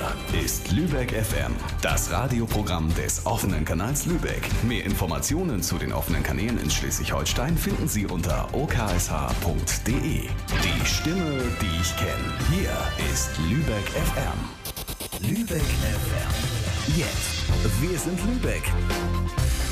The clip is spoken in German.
Hier ist Lübeck FM, das Radioprogramm des offenen Kanals Lübeck. Mehr Informationen zu den offenen Kanälen in Schleswig-Holstein finden Sie unter oksh.de. Die Stimme, die ich kenne. Hier ist Lübeck FM. Lübeck FM. Jetzt. Wir sind Lübeck.